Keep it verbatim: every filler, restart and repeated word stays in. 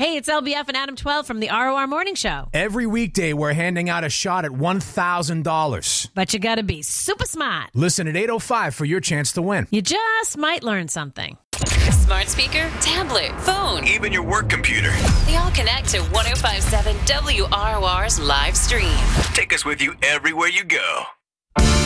Hey, it's L B F and Adam twelve from the R O R Morning Show. Every weekday, we're handing out a shot at one thousand dollars. But you gotta be super smart. Listen at eight oh five for your chance to win. You just might learn something. Smart speaker, tablet, phone, even your work computer. They all connect to one oh five point seven W R O R's live stream. Take us with you everywhere you go.